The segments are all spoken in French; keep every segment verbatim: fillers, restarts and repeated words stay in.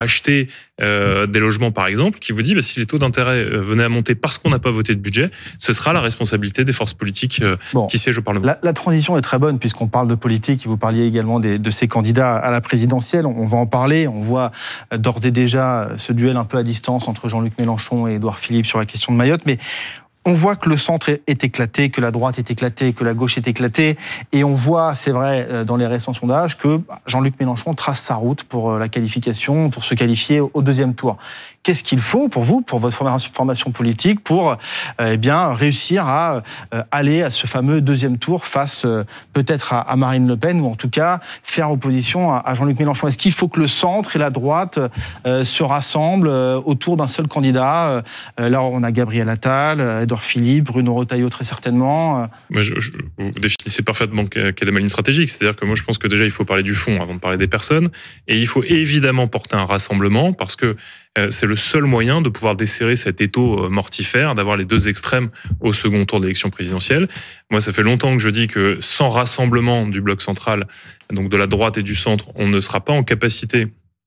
acheter euh, des logements, par exemple, qui vous dit bah, si les taux d'intérêt euh, venaient à monter parce qu'on n'a pas voté de budget, ce sera la responsabilité des forces politiques euh, bon, qui siègent au Parlement. La, la transition est très bonne puisqu'on parle de politique. Vous parliez également des, de ces candidats à la présidentielle. On, on va en parler. On voit d'ores et déjà ce duel un peu à distance entre Jean-Luc Mélenchon et Édouard Philippe sur la question de Mayotte. Mais on voit que le centre est éclaté, que la droite est éclatée, que la gauche est éclatée. Et on voit, c'est vrai, dans les récents sondages, que Jean-Luc Mélenchon trace sa route pour la qualification, pour se qualifier au deuxième tour. Qu'est-ce qu'il faut pour vous, pour votre formation politique, pour eh bien, réussir à aller à ce fameux deuxième tour face peut-être à Marine Le Pen, ou en tout cas faire opposition à Jean-Luc Mélenchon? Est-ce qu'il faut que le centre et la droite se rassemblent autour d'un seul candidat? Là, on a Gabriel Attal, Édouard Philippe, Bruno Retailleau très certainement. Mais je, je, vous définissez parfaitement quelle est la ligne stratégique. C'est-à-dire que moi, je pense que déjà, il faut parler du fond avant de parler des personnes. Et il faut évidemment porter un rassemblement parce que euh, c'est le seul moyen de pouvoir desserrer cet étau mortifère, d'avoir les deux extrêmes au second tour d'élection présidentielle. Moi, ça fait longtemps que je dis que sans rassemblement du bloc central, donc de la droite et du centre, on ne sera pas en capacité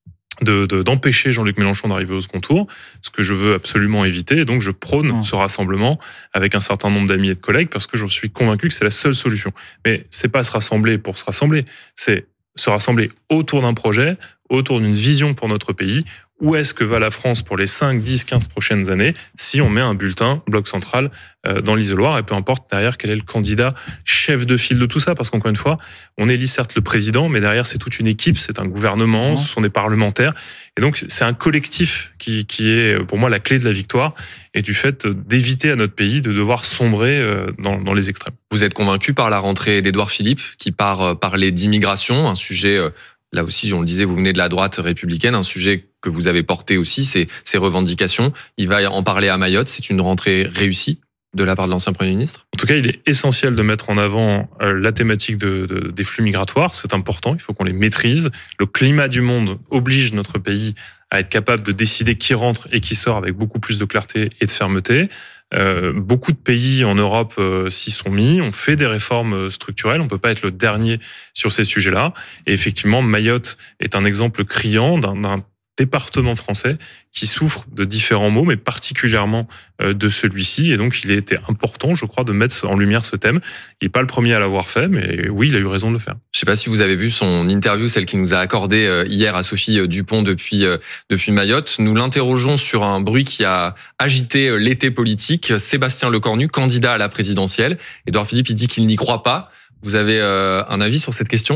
De, de, d'empêcher Jean-Luc Mélenchon d'arriver au second tour, ce que je veux absolument éviter. Et donc, je prône mmh. ce rassemblement avec un certain nombre d'amis et de collègues parce que j'en suis convaincu que c'est la seule solution. Mais c'est pas se rassembler pour se rassembler, c'est se rassembler autour d'un projet, autour d'une vision pour notre pays. Où est-ce que va la France pour les cinq, dix, quinze prochaines années si on met un bulletin bloc central dans l'isoloir, et peu importe derrière quel est le candidat chef de file de tout ça, parce qu'encore une fois, on élit certes le président, mais derrière c'est toute une équipe, c'est un gouvernement, ce sont des parlementaires, et donc c'est un collectif qui, qui est pour moi la clé de la victoire et du fait d'éviter à notre pays de devoir sombrer dans, dans les extrêmes. Vous êtes convaincu par la rentrée d'Édouard Philippe qui part parler d'immigration, un sujet... Là aussi, on le disait, vous venez de la droite républicaine, un sujet que vous avez porté aussi, c'est ces revendications. Il va en parler à Mayotte. C'est une rentrée réussie de la part de l'ancien Premier ministre? En tout cas, il est essentiel de mettre en avant la thématique de, de, des flux migratoires. C'est important, il faut qu'on les maîtrise. Le climat du monde oblige notre pays à être capable de décider qui rentre et qui sort avec beaucoup plus de clarté et de fermeté. Euh, beaucoup de pays en Europe euh, s'y sont mis, on fait des réformes structurelles, on ne peut pas être le dernier sur ces sujets-là. Et effectivement, Mayotte est un exemple criant d'un, d'un département français qui souffre de différents maux, mais particulièrement de celui-ci. Et donc, il a été important, je crois, de mettre en lumière ce thème. Il n'est pas le premier à l'avoir fait, mais oui, il a eu raison de le faire. Je ne sais pas si vous avez vu son interview, celle qu'il nous a accordée hier à Sophie Dupont depuis, depuis Mayotte. Nous l'interrogeons sur un bruit qui a agité l'été politique. Sébastien Lecornu, candidat à la présidentielle. Édouard Philippe, il dit qu'il n'y croit pas. Vous avez un avis sur cette question ?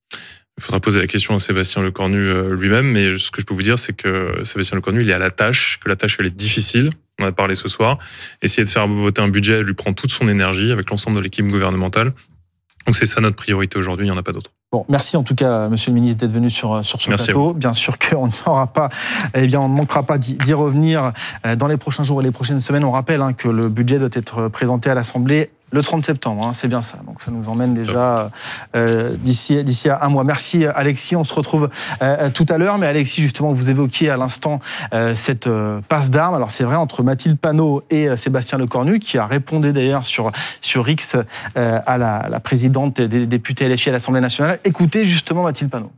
Il faudra poser la question à Sébastien Lecornu lui-même, mais ce que je peux vous dire, c'est que Sébastien Lecornu, il est à la tâche, que la tâche, elle est difficile. On en a parlé ce soir. Essayer de faire voter un budget lui prend toute son énergie avec l'ensemble de l'équipe gouvernementale. Donc c'est ça notre priorité aujourd'hui, il n'y en a pas d'autre. Bon, merci en tout cas, Monsieur le Ministre, d'être venu sur, sur ce merci plateau. Bien sûr qu'on n'aura pas, eh bien, on ne manquera pas d'y, d'y revenir dans les prochains jours et les prochaines semaines. On rappelle hein, que le budget doit être présenté à l'Assemblée le trente septembre, hein, c'est bien ça. Donc ça nous emmène déjà euh, d'ici, d'ici à un mois. Merci Alexis, on se retrouve euh, tout à l'heure. Mais Alexis, justement, vous évoquiez à l'instant euh, cette euh, passe d'armes. Alors c'est vrai, entre Mathilde Panot et euh, Sébastien Lecornu, qui a répondu d'ailleurs sur, sur X euh, à la, la présidente des députés L F I à l'Assemblée nationale. Écoutez justement Mathilde Panot.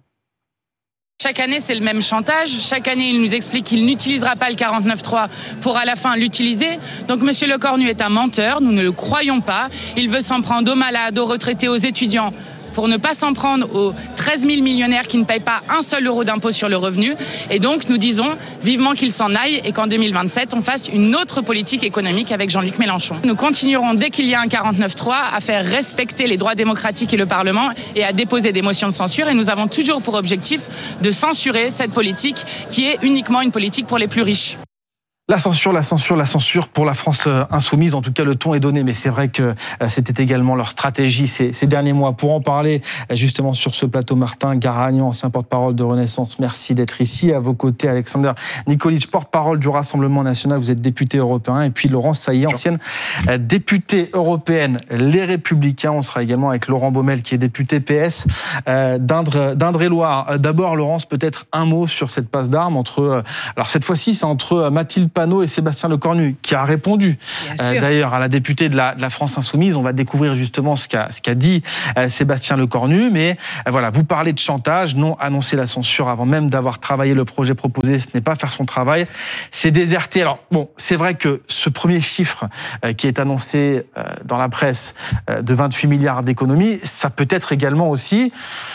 Chaque année, c'est le même chantage. Chaque année, il nous explique qu'il n'utilisera pas le quarante-neuf trois pour à la fin l'utiliser. Donc, Monsieur Lecornu est un menteur. Nous ne le croyons pas. Il veut s'en prendre aux malades, aux retraités, aux étudiants, pour ne pas s'en prendre aux treize mille millionnaires qui ne payent pas un seul euro d'impôt sur le revenu. Et donc, nous disons vivement qu'il s'en aille et qu'en deux mille vingt-sept, on fasse une autre politique économique avec Jean-Luc Mélenchon. Nous continuerons, dès qu'il y a un quarante-neuf trois, à faire respecter les droits démocratiques et le Parlement et à déposer des motions de censure. Et nous avons toujours pour objectif de censurer cette politique qui est uniquement une politique pour les plus riches. La censure, la censure, la censure pour la France insoumise. En tout cas, le ton est donné, mais c'est vrai que c'était également leur stratégie ces, ces derniers mois. Pour en parler, justement, sur ce plateau, Martin Garagnon, ancien porte-parole de Renaissance, merci d'être ici. À vos côtés, Alexander Nikolic, porte-parole du Rassemblement national. Vous êtes député européen. Et puis, Laurence Saillet, ancienne députée européenne Les Républicains. On sera également avec Laurent Baumel, qui est député P S d'Indre, d'Indre-et-Loire. D'abord, Laurence, peut-être un mot sur cette passe d'armes entre... Alors, cette fois-ci, c'est entre Mathilde Panot et Sébastien Lecornu, qui a répondu euh, d'ailleurs à la députée de la, de la France Insoumise. On va découvrir justement ce qu'a, ce qu'a dit euh, Sébastien Lecornu. Mais euh, voilà, vous parlez de chantage, non, annoncer la censure avant même d'avoir travaillé le projet proposé, ce n'est pas faire son travail, c'est déserter. Alors bon, c'est vrai que ce premier chiffre euh, qui est annoncé euh, dans la presse euh, de vingt-huit milliards d'économies, ça peut être également aussi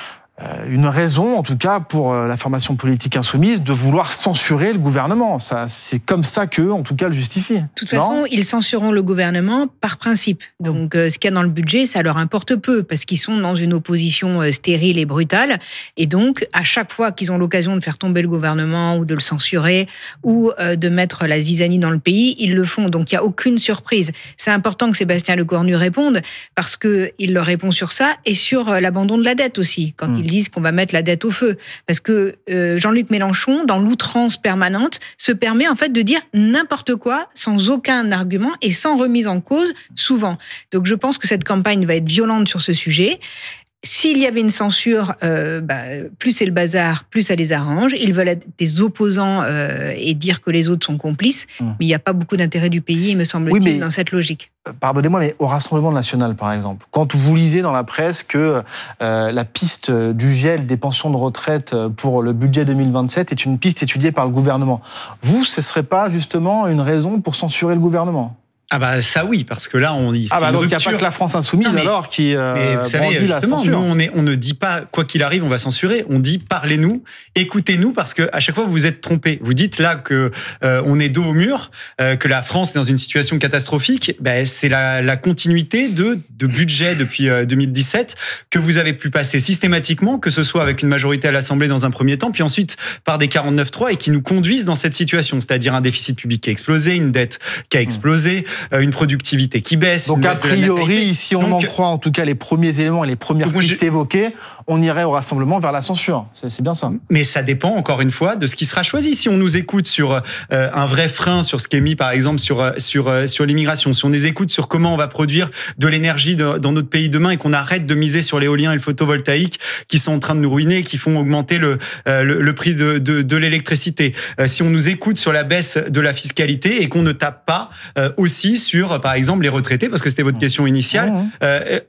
une raison, en tout cas, pour la formation politique insoumise, de vouloir censurer le gouvernement. Ça, c'est comme ça qu'eux, en tout cas, le justifient. De toute façon, ils censureront le gouvernement par principe. Donc, euh, ce qu'il y a dans le budget, ça leur importe peu, parce qu'ils sont dans une opposition euh, stérile et brutale. Et donc, à chaque fois qu'ils ont l'occasion de faire tomber le gouvernement, ou de le censurer, ou euh, de mettre la zizanie dans le pays, ils le font. Donc, il n'y a aucune surprise. C'est important que Sébastien Lecornu réponde, parce qu'il leur répond sur ça, et sur euh, l'abandon de la dette aussi, quand mmh. il disent qu'on va mettre la dette au feu. Parce que euh, Jean-Luc Mélenchon, dans l'outrance permanente, se permet en fait de dire n'importe quoi, sans aucun argument et sans remise en cause, souvent. Donc je pense que cette campagne va être violente sur ce sujet. S'il y avait une censure, euh, bah, plus c'est le bazar, plus ça les arrange. Ils veulent être des opposants euh, et dire que les autres sont complices, mmh. mais il n'y a pas beaucoup d'intérêt du pays, me semble-t-il, oui, mais... dans cette logique. Pardonnez-moi, mais au Rassemblement national, par exemple, quand vous lisez dans la presse que euh, la piste du gel des pensions de retraite pour le budget deux mille vingt-sept est une piste étudiée par le gouvernement, vous, ce ne serait pas justement une raison pour censurer le gouvernement ? Ah bah ça oui, parce que là on dit. Ah bah donc il n'y a pas que la France insoumise non, mais, alors qui euh, mais vous savez, la censure. Nous on, est, on ne dit pas quoi qu'il arrive on va censurer, on dit parlez-nous, écoutez-nous parce que à chaque fois vous vous êtes trompés. Vous dites là que euh, on est dos au mur, euh, que la France est dans une situation catastrophique. Ben c'est la, la continuité de, de budget depuis euh, deux mille dix-sept que vous avez pu passer systématiquement, que ce soit avec une majorité à l'Assemblée dans un premier temps, puis ensuite par des quarante-neuf trois et qui nous conduisent dans cette situation, c'est-à-dire un déficit public qui a explosé, une dette qui a explosé. Mmh. Une productivité qui baisse. Donc, a priori, si on Donc, en croit en tout cas les premiers éléments et les premières pistes évoquées, on irait au Rassemblement vers la censure. C'est, c'est bien ça. Mais ça dépend, encore une fois, de ce qui sera choisi. Si on nous écoute sur euh, un vrai frein sur ce qui est mis, par exemple, sur, sur, euh, sur l'immigration, si on nous écoute sur comment on va produire de l'énergie de, dans notre pays demain et qu'on arrête de miser sur l'éolien et le photovoltaïque qui sont en train de nous ruiner, qui font augmenter le, euh, le, le prix de, de, de l'électricité. Euh, si on nous écoute sur la baisse de la fiscalité et qu'on ne tape pas euh, aussi sur par exemple les retraités, parce que c'était votre question initiale. Mmh. Euh,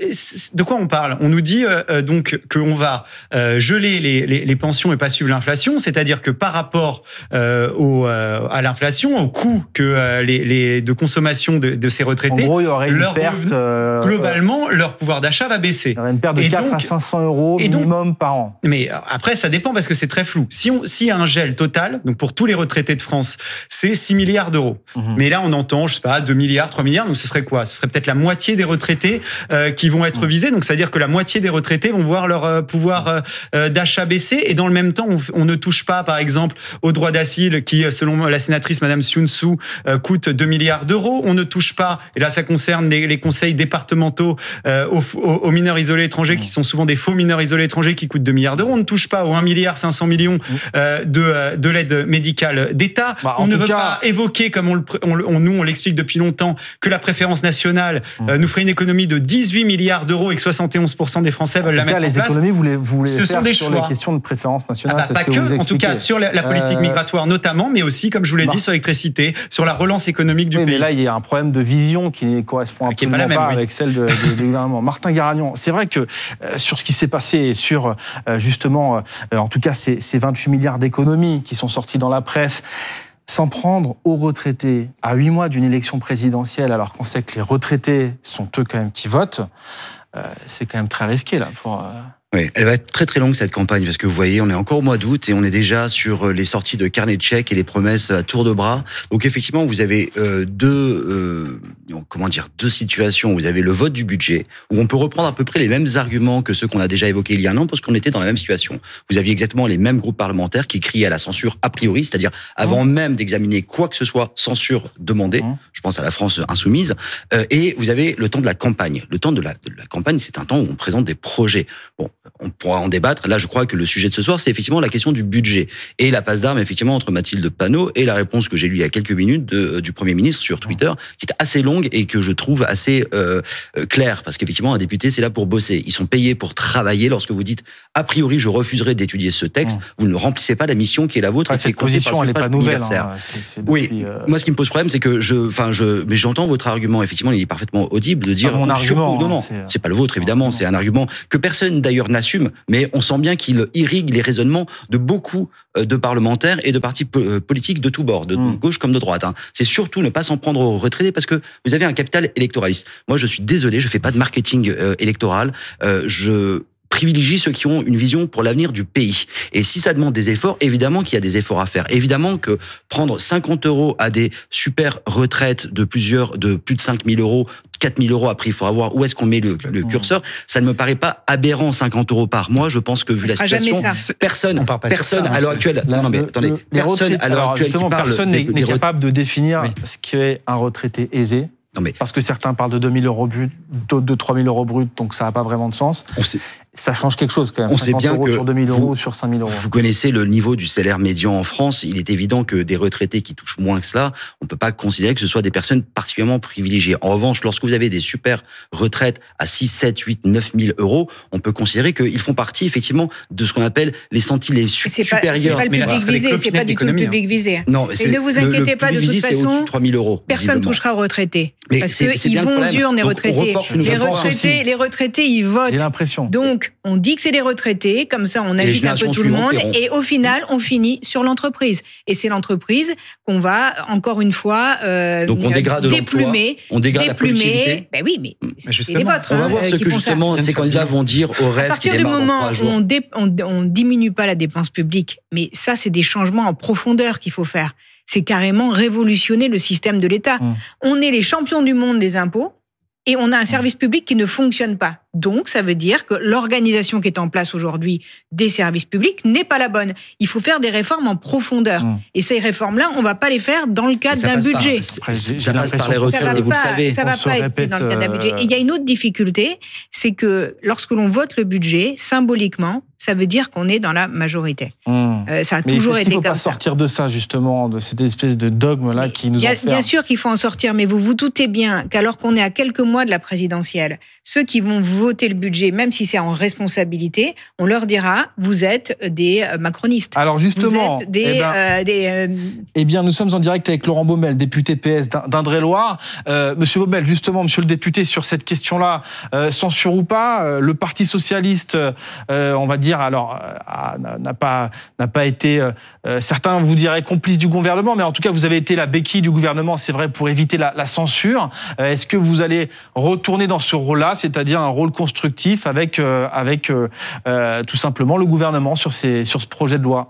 de quoi on parle ? On nous dit euh, donc qu'on va euh, geler les, les, les pensions et pas suivre l'inflation, c'est-à-dire que par rapport euh, au, euh, à l'inflation, au coût que euh, les, les, de consommation de, de ces retraités, en gros, il y aurait une leur perte, revenu, euh, globalement, leur pouvoir d'achat va baisser. Il y aurait une perte de et quatre donc, à cinq cents euros minimum donc, par an. Mais après, ça dépend parce que c'est très flou. Si on, s'il y a un gel total, donc pour tous les retraités de France, c'est six milliards d'euros. Mmh. Mais là, on entend, je sais pas, deux milliards, trois milliards, donc ce serait quoi ? Ce serait peut-être la moitié des retraités euh, qui vont être visés, donc c'est-à-dire que la moitié des retraités vont voir leur euh, pouvoir euh, d'achat baisser, et dans le même temps, on, on ne touche pas, par exemple, au droit d'asile qui, selon la sénatrice Madame Sioun Soo, euh, coûte deux milliards d'euros. On ne touche pas, et là ça concerne les, les conseils départementaux euh, aux, aux mineurs isolés étrangers, qui sont souvent des faux mineurs isolés étrangers qui coûtent deux milliards d'euros. On ne touche pas aux un milliard cinq cents millions euh, de, de l'aide médicale d'État. Bah, on ne veut cas... pas évoquer, comme on, le, on, on, nous on l'explique depuis longtemps, que la préférence nationale euh, nous ferait une économie de dix-huit milliards d'euros et que soixante et onze pour cent des Français veulent la mettre en place. Les économies, vous voulez, vous voulez ce faire sont des sur choix. Les questions de préférence nationale, ah bah, c'est pas ce que, que vous en tout cas sur la, la politique euh... migratoire notamment, mais aussi, comme je vous l'ai bah. dit, sur l'électricité, sur la relance économique du oui, pays. Mais là, il y a un problème de vision qui ne correspond absolument pas, même, pas oui. avec celle de, de, du gouvernement. Martin Garagnon, c'est vrai que euh, sur ce qui s'est passé, sur euh, justement, euh, en tout cas, ces, ces vingt-huit milliards d'économies qui sont sortis dans la presse, s'en prendre aux retraités à huit mois d'une élection présidentielle, alors qu'on sait que les retraités sont eux quand même qui votent, euh, c'est quand même très risqué là pour... Euh... Oui, elle va être très très longue cette campagne parce que vous voyez, on est encore au mois d'août et on est déjà sur les sorties de carnet de chèques et les promesses à tour de bras. Donc effectivement, vous avez euh, deux, euh, comment dire, deux situations. Vous avez le vote du budget où on peut reprendre à peu près les mêmes arguments que ceux qu'on a déjà évoqués il y a un an parce qu'on était dans la même situation. Vous aviez exactement les mêmes groupes parlementaires qui criaient à la censure a priori, c'est-à-dire avant mmh. même d'examiner quoi que ce soit, censure demandée. Mmh. Je pense à la France insoumise. Euh, et vous avez le temps de la campagne. Le temps de la, de la campagne, c'est un temps où on présente des projets. Bon. on pourra en débattre. Là, je crois que le sujet de ce soir, c'est effectivement la question du budget et la passe d'armes, effectivement, entre Mathilde Panot et la réponse que j'ai lue il y a quelques minutes de, du Premier ministre sur Twitter, qui est assez longue et que je trouve assez euh, claire, parce qu'effectivement, un député, c'est là pour bosser. Ils sont payés pour travailler. Lorsque vous dites, a priori, je refuserai d'étudier ce texte, mmh. vous ne remplissez pas la mission qui est la vôtre. Ouais, cette position, elle n'est pas nouvelle. Hein, c'est, c'est depuis, oui, euh... moi, ce qui me pose problème, c'est que je, enfin, je, mais j'entends votre argument. Effectivement, il est parfaitement audible de dire. Pas mon argument. Surtout, non, non, hein, c'est... c'est pas le vôtre, évidemment. Non, non. C'est un argument que personne d'ailleurs n'assume, mais on sent bien qu'il irrigue les raisonnements de beaucoup de parlementaires et de partis politiques de tous bords, de mmh. gauche comme de droite. Hein. C'est surtout ne pas s'en prendre aux retraités parce que vous avez un capital électoraliste. Moi, je suis désolé, je fais pas de marketing euh, électoral. Euh, je privilégie ceux qui ont une vision pour l'avenir du pays. Et si ça demande des efforts, évidemment qu'il y a des efforts à faire. Évidemment que prendre cinquante euros à des super retraites de plusieurs, de plus de cinq mille euros, quatre mille euros, après il faudra voir où est-ce qu'on met le, le curseur, ça ne me paraît pas aberrant, cinquante euros par mois. Je pense que vu la situation, personne, personne à l'heure actuelle, la, non mais le, attendez, le, personne à l'heure actuelle qui parle personne n'est, des, n'est des capable de définir oui. ce qu'est un retraité aisé. Non mais parce que certains parlent de deux mille euros brut, d'autres de trois mille euros brut, donc ça n'a pas vraiment de sens. On sait, ça change quelque chose quand même. On sait bien euros que sur deux mille euros vous, ou sur cinq mille euros. Vous connaissez le niveau du salaire médian en France. Il est évident que des retraités qui touchent moins que cela, on ne peut pas considérer que ce soit des personnes particulièrement privilégiées. En revanche, lorsque vous avez des super retraites à six, sept, huit, neuf mille euros, on peut considérer qu'ils font partie effectivement de ce qu'on appelle les centilés su- c'est pas, supérieurs. C'est pas le public visé, c'est pas du tout le public visé. Non, et ne vous inquiétez le, pas, le de toute façon, trois mille euros, personne ne touchera aux retraités. Mais parce qu'ils vont aux urnes, les retraités. Les retraités, les retraités, ils votent. J'ai l'impression. Donc, on dit que c'est des retraités, comme ça on agite un peu tout le monde, et au final on finit sur l'entreprise. Et c'est l'entreprise qu'on va encore une fois euh, Donc on dégrade déplumer, on dégrade déplumer. la productivité. Ben oui, mais c'est les vôtres. On va hein, voir ce que justement ces candidats vont dire au rêve. À partir du moment où on, dé, on, on diminue pas la dépense publique, mais ça c'est des changements en profondeur qu'il faut faire. C'est carrément révolutionner le système de l'État. Mmh. On est les champions du monde des impôts et on a un service public qui ne fonctionne pas. Donc, ça veut dire que l'organisation qui est en place aujourd'hui des services publics n'est pas la bonne. Il faut faire des réformes en profondeur. Mmh. Et ces réformes-là, on ne va pas les faire dans le cadre d'un budget. Pas. Après, ça j'ai passe par les retraites, vous le savez. Ça ne va pas être dans le cadre d'un budget. Et il y a une autre difficulté, c'est que lorsque l'on vote le budget, symboliquement, ça veut dire qu'on est dans la majorité. Mmh. Euh, ça a Mais toujours été comme ça. Il ne faut pas sortir de ça, justement, de cette espèce de dogme-là qui nous enferme. Bien sûr qu'il faut en sortir, mais vous vous doutez bien qu'alors qu'on est à quelques mois de la présidentielle, ceux qui vont voter le budget, même si c'est en responsabilité, on leur dira, vous êtes des macronistes. Alors justement, vous êtes des... Eh ben, euh, des euh... eh bien, nous sommes en direct avec Laurent Baumel, député P S d'Indre-et-Loire. Euh, Monsieur Baumel, justement, monsieur le député, sur cette question-là, euh, censure ou pas, euh, le Parti socialiste, euh, on va dire, alors, euh, n'a pas, n'a pas été, euh, certains vous diraient complice du gouvernement, mais en tout cas, vous avez été la béquille du gouvernement, c'est vrai, pour éviter la, la censure. Euh, est-ce que vous allez retourner dans ce rôle-là, c'est-à-dire un rôle constructif avec, euh, avec euh, euh, tout simplement le gouvernement sur, ces, sur ce projet de loi?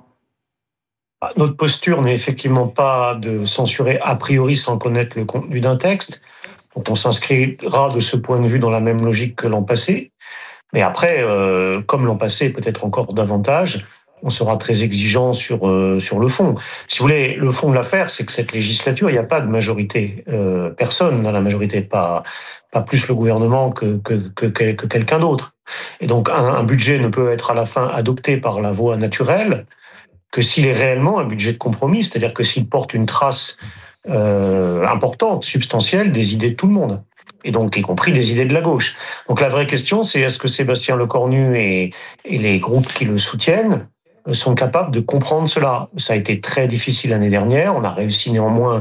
Notre posture n'est effectivement pas de censurer a priori sans connaître le contenu d'un texte. Donc on s'inscrira de ce point de vue dans la même logique que l'an passé. Mais après, euh, comme l'an passé, peut-être encore davantage, on sera très exigeant sur, euh, sur le fond. Si vous voulez, le fond de l'affaire, c'est que cette législature, il n'y a pas de majorité. Euh, personne n'a la majorité, pas, pas plus le gouvernement que, que, que, que quelqu'un d'autre. Et donc, un, un budget ne peut être à la fin adopté par la voie naturelle que s'il est réellement un budget de compromis, c'est-à-dire que s'il porte une trace euh, importante, substantielle, des idées de tout le monde, et donc y compris des idées de la gauche. Donc la vraie question, c'est est-ce que Sébastien Lecornu et, et les groupes qui le soutiennent sont capables de comprendre cela? Ça a été très difficile l'année dernière, on a réussi néanmoins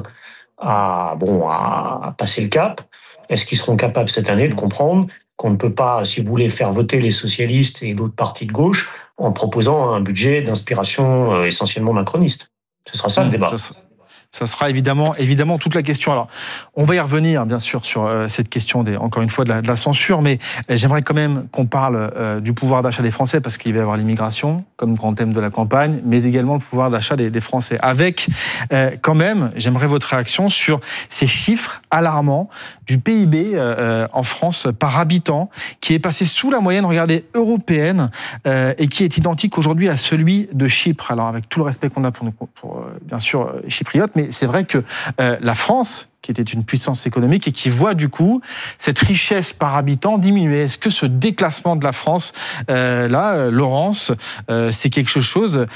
à, bon, à passer le cap. Est-ce qu'ils seront capables cette année de comprendre qu'on ne peut pas, si vous voulez, faire voter les socialistes et d'autres partis de gauche en proposant un budget d'inspiration euh, essentiellement macroniste? Ce sera ça mmh, le débat. Ça sera, ça sera évidemment, évidemment toute la question. Alors, on va y revenir, bien sûr, sur euh, cette question, des, encore une fois, de la, de la censure, mais euh, j'aimerais quand même qu'on parle euh, du pouvoir d'achat des Français, parce qu'il va y avoir l'immigration comme grand thème de la campagne, mais également le pouvoir d'achat des, des Français. Avec, euh, quand même, j'aimerais votre réaction sur ces chiffres alarmants du P I B euh, en France par habitant, qui est passé sous la moyenne, regardez, européenne, euh, et qui est identique aujourd'hui à celui de Chypre. Alors, avec tout le respect qu'on a pour, pour, pour euh, bien sûr, chypriotes, mais mais c'est vrai que euh, la France, qui était une puissance économique et qui voit du coup cette richesse par habitant diminuer. Est-ce que ce déclassement de la France, euh, là, euh, Laurence, euh, c'est quelque chose...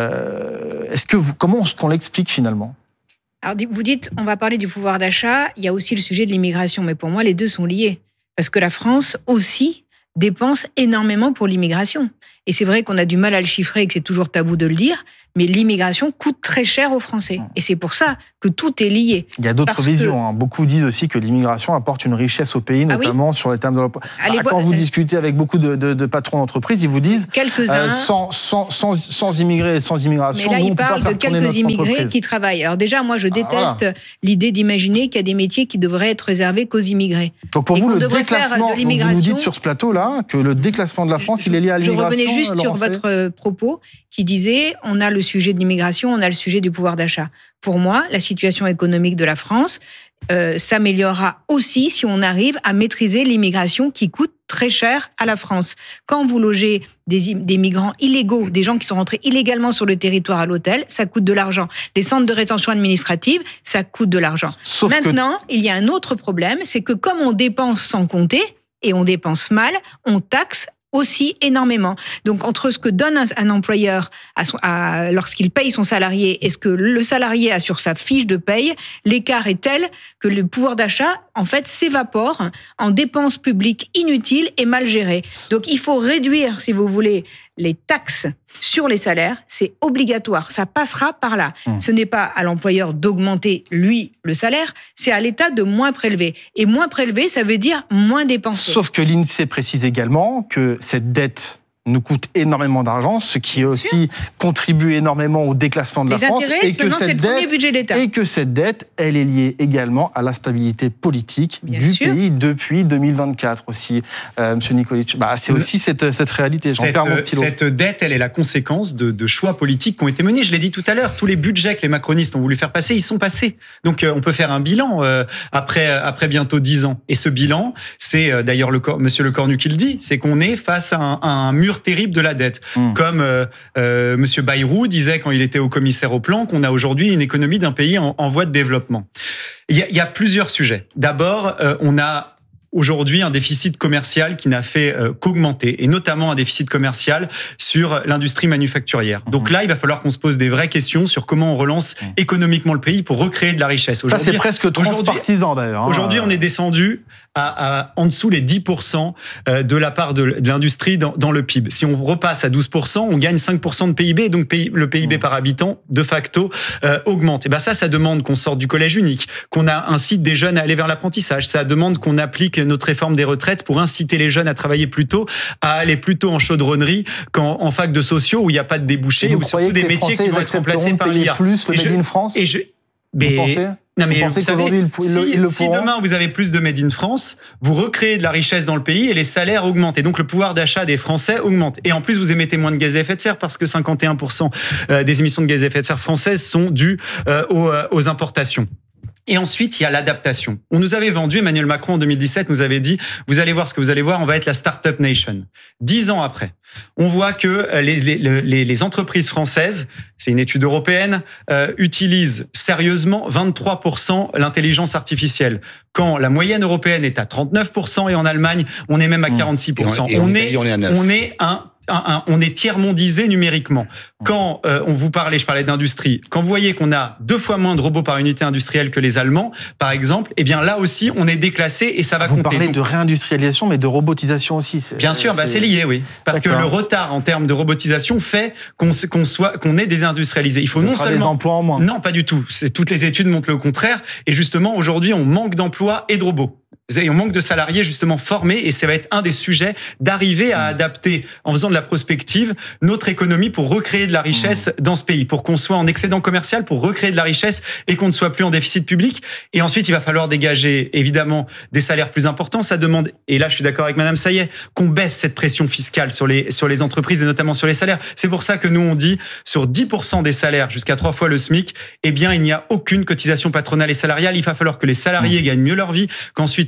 Euh, est-ce que vous, comment est-ce qu'on l'explique finalement ? Alors, vous dites, on va parler du pouvoir d'achat, il y a aussi le sujet de l'immigration, mais pour moi, les deux sont liés. Parce que la France aussi dépense énormément pour l'immigration. Et c'est vrai qu'on a du mal à le chiffrer et que c'est toujours tabou de le dire, mais l'immigration coûte très cher aux Français. Et c'est pour ça que tout est lié. Il y a d'autres Parce visions. que... Hein. Beaucoup disent aussi que l'immigration apporte une richesse au pays, notamment ah oui sur les termes de l'emploi. Ah, quand vous discutez avec beaucoup de, de, de patrons d'entreprise, ils vous disent quelques-uns euh, sans, sans, sans, sans immigrés et sans immigration, mais là, nous, ils on peut parlent pas faire de tourner quelques notre immigrés entreprise. Qui travaillent. Alors déjà, moi, je déteste ah, voilà. l'idée d'imaginer qu'il y a des métiers qui devraient être réservés qu'aux immigrés. Donc pour et vous, le déclassement, de donc vous nous dites sur ce plateau-là que le déclassement de la France, je, il est lié à l'immigration. Je revenais juste sur votre propos qui disait on a le sujet de l'immigration, on a le sujet du pouvoir d'achat. Pour moi, la situation économique de la France euh, s'améliorera aussi si on arrive à maîtriser l'immigration qui coûte très cher à la France. Quand vous logez des, des migrants illégaux, des gens qui sont rentrés illégalement sur le territoire à l'hôtel, ça coûte de l'argent. Les centres de rétention administrative, ça coûte de l'argent. Sauf Maintenant, que... il y a un autre problème, c'est que comme on dépense sans compter, et on dépense mal, on taxe aussi énormément. Donc, entre ce que donne un, un employeur à son, à, lorsqu'il paye son salarié et ce que le salarié a sur sa fiche de paye, l'écart est tel que le pouvoir d'achat, en fait, s'évapore en dépenses publiques inutiles et mal gérées. Donc, il faut réduire, si vous voulez, les taxes sur les salaires, c'est obligatoire, ça passera par là. Mmh. Ce n'est pas à l'employeur d'augmenter, lui, le salaire, c'est à l'État de moins prélever. Et moins prélever, ça veut dire moins dépenser. Sauf que l'INSEE précise également que cette dette nous coûte énormément d'argent, ce qui aussi contribue énormément au déclassement de la les France, intérêts, et que cette dette, budget de l'État. et que cette dette, elle est liée également à la stabilité politique Bien du sûr. pays depuis deux mille vingt-quatre aussi, euh, Monsieur Nikolic. Bah, c'est aussi cette, cette réalité. J'en cette, perds mon stylo. Cette dette, elle est la conséquence de, de choix politiques qui ont été menés. Je l'ai dit tout à l'heure, tous les budgets que les macronistes ont voulu faire passer, ils sont passés. Donc, euh, on peut faire un bilan euh, après, après bientôt dix ans. Et ce bilan, c'est euh, d'ailleurs le, Monsieur Lecornu qui le dit, c'est qu'on est face à un, à un mur terrible de la dette. Mmh. Comme euh, euh, Monsieur Bayrou disait quand il était au commissaire au plan qu'on a aujourd'hui une économie d'un pays en, en voie de développement. Il y a, il y a plusieurs sujets. D'abord, euh, on a aujourd'hui un déficit commercial qui n'a fait euh, qu'augmenter, et notamment un déficit commercial sur l'industrie manufacturière. Mmh. Donc là, il va falloir qu'on se pose des vraies questions sur comment on relance mmh. économiquement le pays pour recréer de la richesse. Ça, c'est presque transpartisan d'ailleurs. Hein. Aujourd'hui, on est descendu à, à en dessous les dix pour cent de la part de, de l'industrie dans, dans le P I B. Si on repasse à douze pour cent, on gagne cinq pour cent de P I B, donc le P I B mmh. par habitant, de facto, euh, augmente. Et ben ça, ça demande qu'on sorte du collège unique, qu'on incite des jeunes à aller vers l'apprentissage. Ça demande qu'on applique notre réforme des retraites pour inciter les jeunes à travailler plus tôt, à aller plus tôt en chaudronnerie qu'en en fac de sociaux où il n'y a pas de débouchés, ou surtout des métiers qui vont être remplacés par l'I A. Plus le Made in France. Et je, mais, vous pensez Non mais vous pensez qu'aujourd'hui, ils, si, ils le si pourront. demain vous avez plus de Made in France, vous recréez de la richesse dans le pays et les salaires augmentent. Et donc le pouvoir d'achat des Français augmente. Et en plus, vous émettez moins de gaz à effet de serre parce que cinquante et un pour cent des émissions de gaz à effet de serre françaises sont dues aux, aux importations. Et ensuite, il y a l'adaptation. On nous avait vendu, Emmanuel Macron en deux mille dix-sept nous avait dit, vous allez voir ce que vous allez voir, on va être la start-up nation. Dix ans après, on voit que les, les, les, les entreprises françaises, c'est une étude européenne, euh, utilisent sérieusement vingt-trois pour cent l'intelligence artificielle. Quand la moyenne européenne est à trente-neuf pour cent et en Allemagne, on est même à quarante-six pour cent. Et on, et on, on, est, on est, on est un Un, un, on est tiers-mondisé numériquement. Quand euh, on vous parlait, je parlais d'industrie, quand vous voyez qu'on a deux fois moins de robots par unité industrielle que les Allemands, par exemple, eh bien là aussi, on est déclassé et ça va vous compter. Vous parlez de réindustrialisation, mais de robotisation aussi. Bien sûr, c'est bah c'est lié, oui. Parce que le retard en termes de robotisation fait qu'on qu'on soit, qu'on est désindustrialisé. Il faut ça non sera seulement des emplois en moins. Non, pas du tout. C'est, toutes les études montrent le contraire. Et justement, aujourd'hui, on manque d'emplois et de robots. Et on manque de salariés justement formés et ça va être un des sujets d'arriver à adapter en faisant de la prospective notre économie pour recréer de la richesse dans ce pays, pour qu'on soit en excédent commercial, pour recréer de la richesse et qu'on ne soit plus en déficit public. Et ensuite, il va falloir dégager évidemment des salaires plus importants. Ça demande, et là je suis d'accord avec Madame Saillet, qu'on baisse cette pression fiscale sur les, sur les entreprises et notamment sur les salaires. C'est pour ça que nous on dit sur dix pour cent des salaires jusqu'à trois fois le SMIC, eh bien il n'y a aucune cotisation patronale et salariale. Il va falloir que les salariés gagnent mieux leur vie, qu'ensuite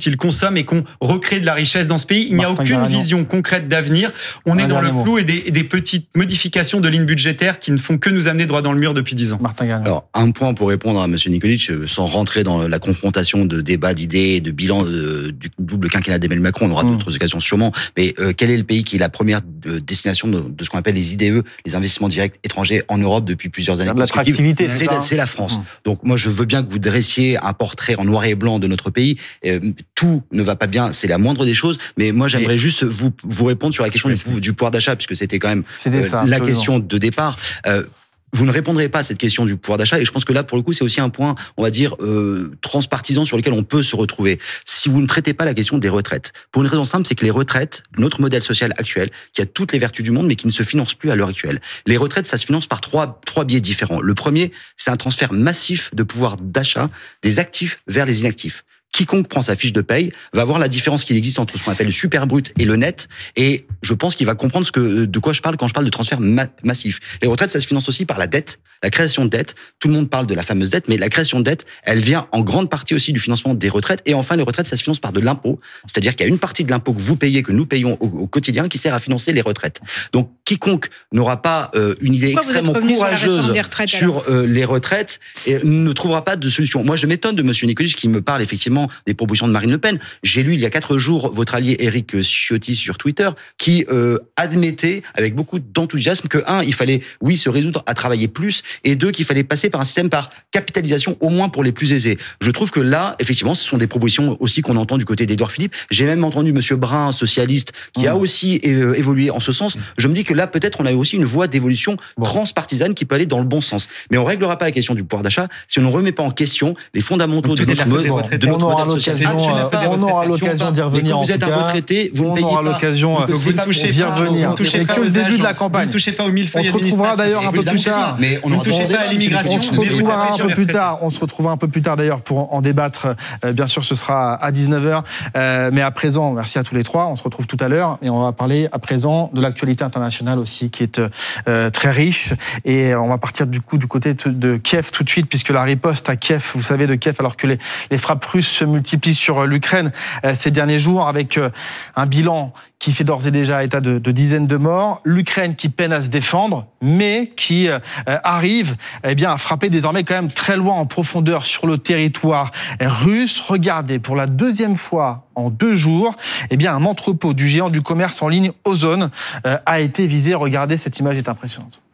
qu'ils consomment et qu'on recrée de la richesse dans ce pays. Il n'y a Martin aucune Garagnon. vision concrète d'avenir. On Un est dans le dernier flou et des, et des petites modifications de lignes budgétaires qui ne font que nous amener droit dans le mur depuis dix ans. Martin Garagnon. Alors, un point pour répondre à M. Nikolic, euh, sans rentrer dans la confrontation de débats, d'idées, de bilan de, du double quinquennat d'Emmanuel Macron, on aura Mm. d'autres occasions sûrement, mais euh, quel est le pays qui est la première de, destination de, de ce qu'on appelle les I D E, les investissements directs étrangers en Europe depuis plusieurs années de l'attractivité, c'est C'est ça, la, hein. c'est la France. Mm. Donc moi, je veux bien que vous dressiez un portrait en noir et blanc de notre pays. Euh, tout ne va pas bien, c'est la moindre des choses, mais moi, j'aimerais Et- juste vous, vous répondre sur la question du, Merci. pou- du pouvoir d'achat, puisque c'était quand même C'était euh, ça. la absolument. question de départ. Euh, vous ne répondrez pas à cette question du pouvoir d'achat, et je pense que là, pour le coup, c'est aussi un point, on va dire, euh, transpartisan sur lequel on peut se retrouver. Si vous ne traitez pas la question des retraites, pour une raison simple, c'est que les retraites, notre modèle social actuel, qui a toutes les vertus du monde, mais qui ne se finance plus à l'heure actuelle. Les retraites, ça se finance par trois, trois biais différents. Le premier, c'est un transfert massif de pouvoir d'achat des actifs vers les inactifs. Quiconque prend sa fiche de paye va voir la différence qu'il existe entre ce qu'on appelle le super brut et le net, et je pense qu'il va comprendre ce que, de quoi je parle quand je parle de transfert ma- massif. Les retraites, ça se finance aussi par la dette, la création de dette. Tout le monde parle de la fameuse dette, mais la création de dette, elle vient en grande partie aussi du financement des retraites. Et enfin, les retraites, ça se finance par de l'impôt, c'est-à-dire qu'il y a une partie de l'impôt que vous payez, que nous payons au, au quotidien, qui sert à financer les retraites. Donc, quiconque n'aura pas euh, une idée Pourquoi vous êtes extrêmement revenu sur la réforme courageuse des retraites, sur euh, les retraites et ne trouvera pas de solution. Moi, je m'étonne de M. Nikolic qui me parle effectivement des propositions de Marine Le Pen. J'ai lu il y a quatre jours votre allié Éric Ciotti sur Twitter qui euh, admettait avec beaucoup d'enthousiasme que, un, il fallait, oui, se résoudre à travailler plus, et deux, qu'il fallait passer par un système par capitalisation, au moins pour les plus aisés. Je trouve que là, effectivement, ce sont des propositions aussi qu'on entend du côté d'Édouard Philippe. J'ai même entendu M. Brun, socialiste, qui a aussi euh, évolué en ce sens. Je me dis que là, peut-être, on a aussi une voie d'évolution Bon. transpartisane qui peut aller dans le bon sens. Mais on réglera pas la question du pouvoir d'achat si on ne remet pas en question les fondamentaux Donc, de tout est de la notre, faute des mode- retraités. de On notre aura modèle social. l'occasion, Ah, euh, tu n'as pas on aura des l'occasion d'y retraités. revenir. Mais En quand vous êtes tout un cas, retraité, vous ne on payez aura pas. l'occasion Donc, euh, vous ne pas- touchez on vient pas, revenir. vous ne touchez Mais pas que le aux début de la agences, campagne. Vous ne touchez pas aux On millefeuilles se retrouvera administratives. d'ailleurs un Vous peu ne plus touchez- tard. Mais on Vous ne aura touchez toujours pas à débat, l'immigration. On c'est se une mais vous retrouvera tapez un sur peu les plus retraités. tard. On se retrouvera un peu plus tard d'ailleurs pour en en débattre. Euh, bien sûr, ce sera à dix-neuf heures. Euh, mais à présent, merci à tous les trois. On se retrouve tout à l'heure et on va parler à présent de l'actualité internationale aussi, qui est euh, très riche. Et on va partir du coup du côté de, de Kiev tout de suite, puisque la riposte à Kiev, vous savez, de Kiev, alors que les, les frappes russes se multiplient sur l'Ukraine euh, ces derniers jours, avec euh, un bilan qui fait d'ores et déjà état de, de dizaines de morts, l'Ukraine qui peine à se défendre, mais qui euh, arrive eh bien, à frapper désormais quand même très loin en profondeur sur le territoire russe. Regardez, pour la deuxième fois en deux jours, eh bien, un entrepôt du géant du commerce en ligne Ozon euh, a été visé. Regardez, cette image est impressionnante.